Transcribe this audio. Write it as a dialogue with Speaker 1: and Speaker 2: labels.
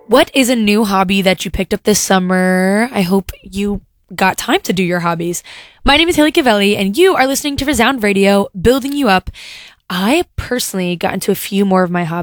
Speaker 1: What is a new hobby that you picked up this summer? I hope you got time to do your hobbies. My name is Haley Cavelli, and you are listening to Resound Radio, building you up. I personally got into a few more of my hobbies